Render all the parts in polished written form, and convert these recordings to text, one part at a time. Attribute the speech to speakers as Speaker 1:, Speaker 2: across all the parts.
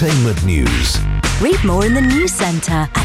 Speaker 1: Entertainment news.
Speaker 2: Read more in the news centre at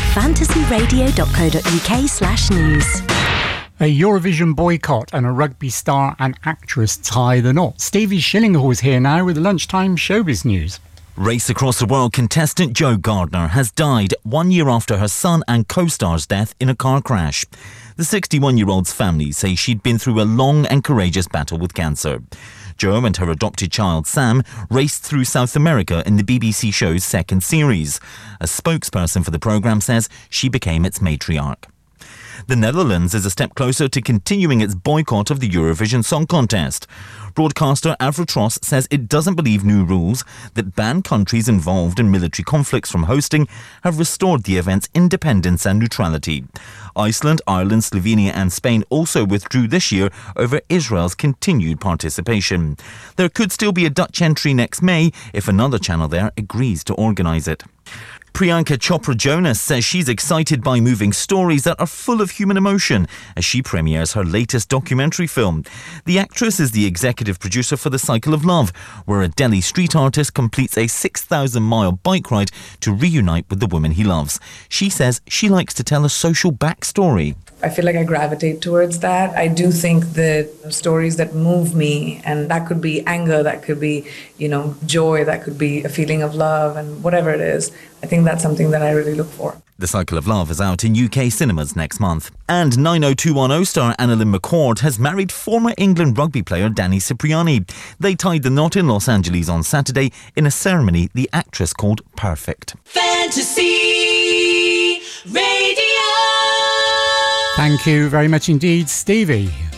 Speaker 2: fantasyradio.co.uk/news.
Speaker 3: A Eurovision boycott and a rugby star and actress tie the knot. Stevie Shillinghall is here now with the lunchtime showbiz news.
Speaker 4: Race Across the World contestant Jo Gardner has died 1 year after her son and co-star's death in a car crash. The 61-year-old's family say she'd been through a long and courageous battle with cancer. Jo and her adopted child Sam raced through South America in the BBC show's second series. A spokesperson for the programme says she became its matriarch. The Netherlands is a step closer to continuing its boycott of the Eurovision Song Contest. Broadcaster Avrotros says it doesn't believe new rules that ban countries involved in military conflicts from hosting have restored the event's independence and neutrality. Iceland, Ireland, Slovenia and Spain also withdrew this year over Israel's continued participation. There could still be a Dutch entry next May if another channel there agrees to organise it. Priyanka Chopra Jonas says she's excited by moving stories that are full of human emotion as she premieres her latest documentary film. The actress is the executive producer for The Cycle of Love, where a Delhi street artist completes a 6,000-mile bike ride to reunite with the woman he loves. She says she likes to tell a social backstory.
Speaker 5: I feel like I gravitate towards that. I do think that stories that move me, and that could be anger, that could be, joy, that could be a feeling of love, and whatever it is, I think that's something that I really look for.
Speaker 4: The Cycle of Love is out in UK cinemas next month. And 90210 star Annalyn McCord has married former England rugby player Danny Cipriani. They tied the knot in Los Angeles on Saturday in a ceremony the actress called Perfect.
Speaker 6: Fantasy Radio.
Speaker 3: Thank you very much indeed, Stevie.